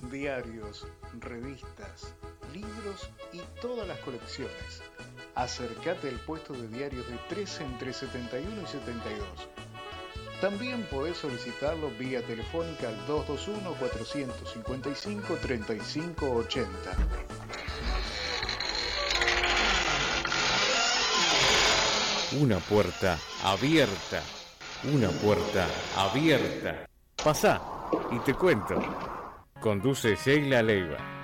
diarios, revistas, libros y todas las colecciones. Acércate al puesto de diarios de 13 entre 71 y 72. También podés solicitarlo vía telefónica al 221-455-3580. Una puerta abierta. Una puerta abierta. Pasá y te cuento. Conduce Sheila Leiva.